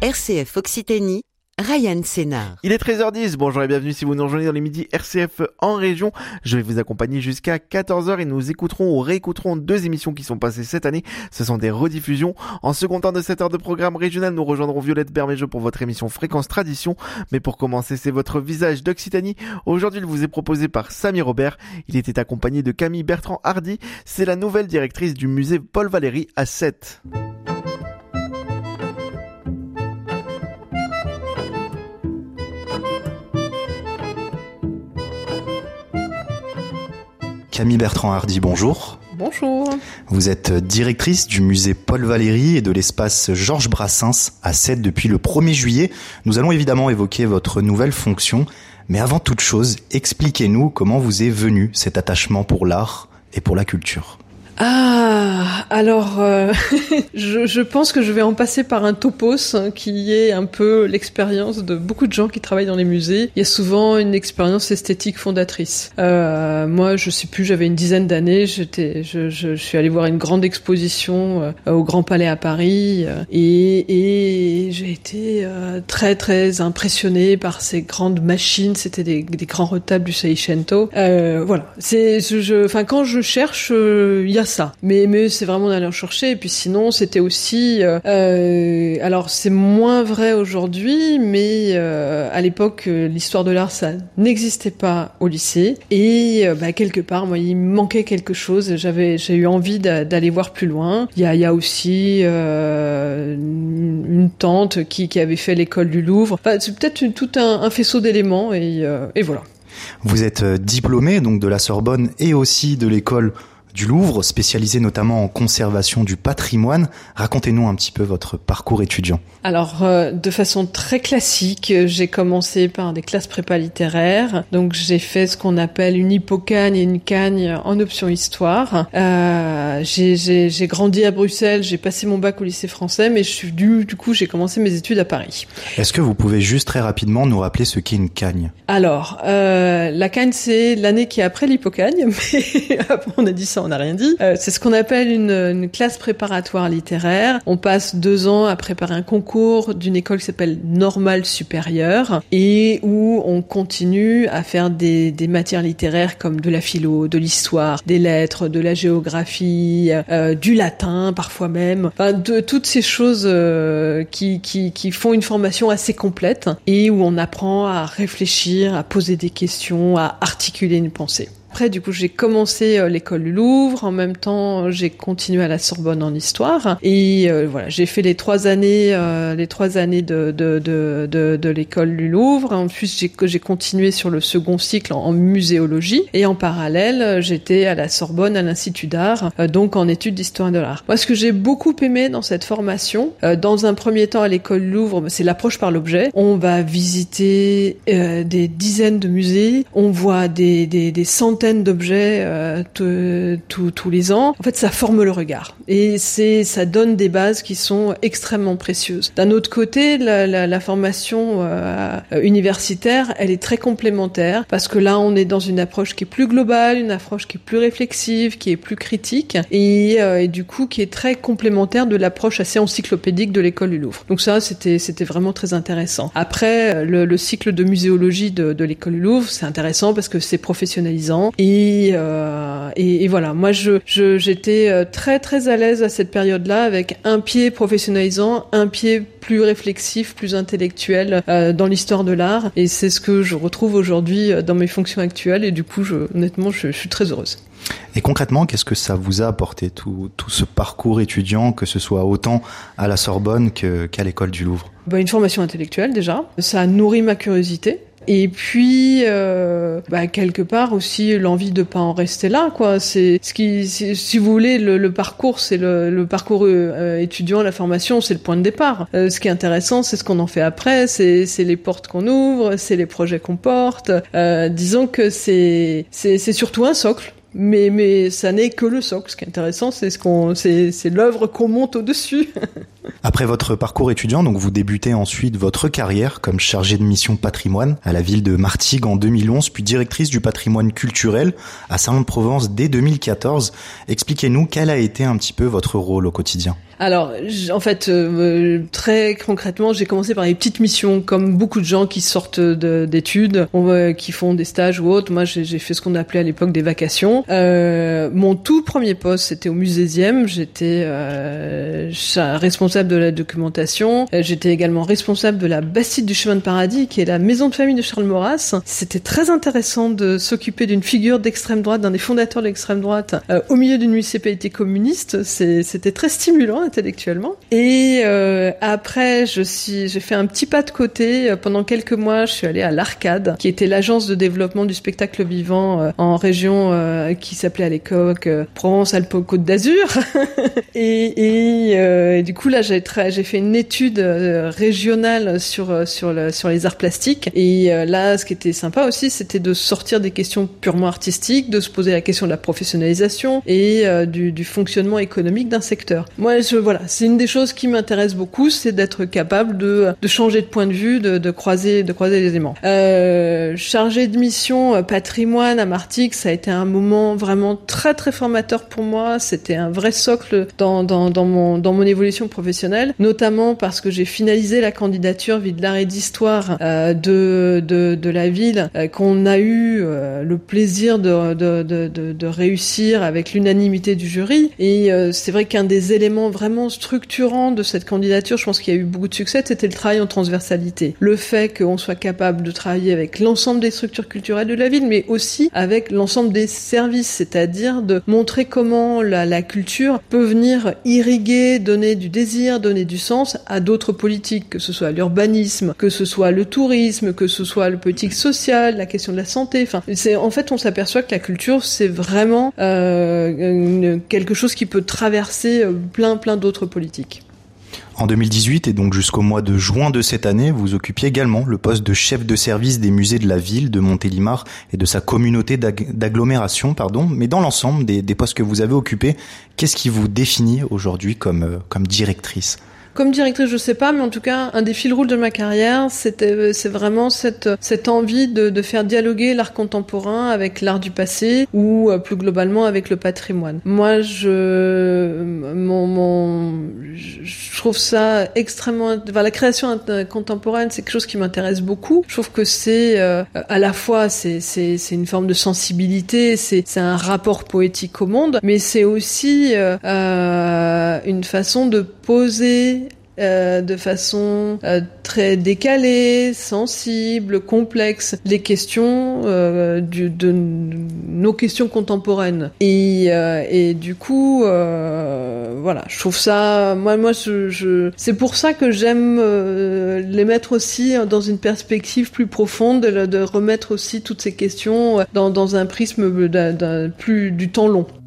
RCF Occitanie, Ryan Sénard. Il est 13h10, bonjour et bienvenue si vous nous rejoignez dans les midis RCF en région. Je vais vous accompagner jusqu'à 14h et nous écouterons ou réécouterons 2 émissions qui sont passées cette année. Ce sont des rediffusions. En second temps de cette heure de programme régional, nous rejoindrons Violette Bermejo pour votre émission Fréquence Tradition. Mais pour commencer, c'est votre visage d'Occitanie. Aujourd'hui, il vous est proposé par Samy Robert. Il était accompagné de Camille Bertrand-Hardy. C'est la nouvelle directrice du musée Paul Valéry à Sète. Camille Bertrand-Hardy, bonjour. Bonjour. Vous êtes directrice du musée Paul Valéry et de l'espace Georges Brassens à Sète depuis le 1er juillet. Nous allons évidemment évoquer votre nouvelle fonction. Mais avant toute chose, expliquez-nous comment vous est venu cet attachement pour l'art et pour la culture. Alors, je pense que je vais en passer par un topos qui est un peu l'expérience de beaucoup de gens qui travaillent dans les musées. Il y a souvent une expérience esthétique fondatrice. Moi, je sais plus, j'avais une dizaine d'années, je suis allée voir une grande exposition au Grand Palais à Paris et j'ai été très très impressionnée par ces grandes machines. C'était des grands retables du Seicento. Voilà, quand je cherche, il y a ça, mais c'est vraiment d'aller en chercher. Et puis sinon, c'était aussi, alors c'est moins vrai aujourd'hui, mais à l'époque, l'histoire de l'art, ça n'existait pas au lycée. Et quelque part, moi, il me manquait quelque chose. J'ai eu envie d'aller voir plus loin. Il y a aussi une tante qui avait fait l'école du Louvre. Enfin, c'est peut-être tout un faisceau d'éléments. Et voilà. Vous êtes diplômée donc de la Sorbonne et aussi de l'école du Louvre, spécialisé notamment en conservation du patrimoine. Racontez-nous un petit peu votre parcours étudiant. Alors, de façon très classique, j'ai commencé par des classes prépa littéraires. Donc, j'ai fait ce qu'on appelle une hypocagne et une cagne en option histoire. J'ai grandi à Bruxelles, j'ai passé mon bac au lycée français, mais du coup, j'ai commencé mes études à Paris. Est-ce que vous pouvez juste très rapidement nous rappeler ce qu'est une cagne ? Alors, la cagne, c'est l'année qui est après l'hypocagne, mais on a dit ça, on n'a rien dit. C'est ce qu'on appelle une classe préparatoire littéraire. On passe 2 ans à préparer un concours d'une école qui s'appelle Normale Supérieure et où on continue à faire des matières littéraires comme de la philo, de l'histoire, des lettres, de la géographie, du latin parfois même. Enfin, de toutes ces choses qui font une formation assez complète et où on apprend à réfléchir, à poser des questions, à articuler une pensée. Après, du coup, j'ai commencé l'école du Louvre. En même temps, j'ai continué à la Sorbonne en histoire. Et voilà, j'ai fait les 3 années de l'école du Louvre. Ensuite, j'ai continué sur le second cycle en muséologie. Et en parallèle, j'étais à la Sorbonne, à l'Institut d'art, donc en études d'histoire de l'art. Moi, ce que j'ai beaucoup aimé dans cette formation, dans un premier temps à l'école du Louvre, c'est l'approche par l'objet. On va visiter des dizaines de musées. On voit des centaines d'objets tous les ans. En fait, ça forme le regard et ça donne des bases qui sont extrêmement précieuses. D'un autre côté, la formation universitaire, elle est très complémentaire parce que là, on est dans une approche qui est plus globale, une approche qui est plus réflexive, qui est plus critique et du coup qui est très complémentaire de l'approche assez encyclopédique de l'école du Louvre. Donc ça, c'était vraiment très intéressant. Après, le cycle de muséologie de l'école du Louvre, c'est intéressant parce que c'est professionnalisant. Et voilà, moi j'étais très très à l'aise à cette période-là avec un pied professionnalisant, un pied plus réflexif, plus intellectuel dans l'histoire de l'art. Et c'est ce que je retrouve aujourd'hui dans mes fonctions actuelles. Et du coup, honnêtement, je suis très heureuse. Et concrètement, qu'est-ce que ça vous a apporté tout ce parcours étudiant, que ce soit autant à la Sorbonne qu'à l'école du Louvre ? Une formation intellectuelle déjà. Ça a nourri ma curiosité. Et puis quelque part aussi l'envie de pas en rester là, quoi. Si vous voulez, le parcours, c'est le parcours étudiant, la formation, c'est le point de départ. Ce qui est intéressant, c'est ce qu'on en fait après, c'est les portes qu'on ouvre, c'est les projets qu'on porte. Disons que c'est surtout un socle. Mais ça n'est que le socle. Ce qui est intéressant, c'est l'œuvre qu'on monte au-dessus. Après votre parcours étudiant, donc vous débutez ensuite votre carrière comme chargée de mission patrimoine à la ville de Martigues en 2011, puis directrice du patrimoine culturel à Salon-de-Provence dès 2014. Expliquez-nous quel a été un petit peu votre rôle au quotidien. Alors, en fait, très concrètement, j'ai commencé par les petites missions, comme beaucoup de gens qui sortent d'études, qui font des stages ou autres. Moi, j'ai fait ce qu'on appelait à l'époque des vacations. Mon tout premier poste, c'était au Musésième. J'étais responsable de la documentation. J'étais également responsable de la Bastide du Chemin de Paradis, qui est la maison de famille de Charles Maurras. C'était très intéressant de s'occuper d'une figure d'extrême droite, d'un des fondateurs de l'extrême droite, au milieu d'une municipalité communiste. C'était très stimulant intellectuellement. Et après, j'ai fait un petit pas de côté. Pendant quelques mois, je suis allée à l'Arcade, qui était l'agence de développement du spectacle vivant en région qui s'appelait à l'époque Provence-Alpes-Côte d'Azur. et du coup, là, j'ai fait une étude régionale sur les arts plastiques. Et là, ce qui était sympa aussi, c'était de sortir des questions purement artistiques, de se poser la question de la professionnalisation et du fonctionnement économique d'un secteur. Moi, voilà, c'est une des choses qui m'intéresse beaucoup, c'est d'être capable de changer de point de vue, de croiser les éléments. Chargé de mission patrimoine à Martigues, ça a été un moment vraiment très très formateur pour moi. C'était un vrai socle dans mon évolution professionnelle, notamment parce que j'ai finalisé la candidature ville d'art et d'histoire de la ville, qu'on a eu le plaisir de réussir avec l'unanimité du jury. Et c'est vrai qu'un des éléments vraiment structurant de cette candidature, je pense qu'il y a eu beaucoup de succès, c'était le travail en transversalité. Le fait qu'on soit capable de travailler avec l'ensemble des structures culturelles de la ville, mais aussi avec l'ensemble des services, c'est-à-dire de montrer comment la culture peut venir irriguer, donner du désir, donner du sens à d'autres politiques, que ce soit l'urbanisme, que ce soit le tourisme, que ce soit le politique social, la question de la santé. Enfin, en fait, on s'aperçoit que la culture, c'est vraiment quelque chose qui peut traverser plein d'autres politiques. En 2018 et donc jusqu'au mois de juin de cette année, vous occupiez également le poste de chef de service des musées de la ville de Montélimar et de sa communauté d'agglomération, mais dans l'ensemble des postes que vous avez occupés, qu'est-ce qui vous définit aujourd'hui comme directrice ? Comme directrice, je sais pas, mais en tout cas, un des fils rouges de ma carrière, c'est vraiment cette envie de faire dialoguer l'art contemporain avec l'art du passé ou plus globalement avec le patrimoine. Moi, je trouve ça extrêmement, la création contemporaine, c'est quelque chose qui m'intéresse beaucoup. Je trouve que c'est à la fois c'est une forme de sensibilité, c'est un rapport poétique au monde, mais c'est aussi une façon de poser de façon très décalée, sensible, complexe, les questions de nos questions contemporaines. Et du coup, voilà, je trouve ça, moi, c'est pour ça que j'aime les mettre aussi dans une perspective plus profonde, de remettre aussi toutes ces questions dans un prisme plus du temps long.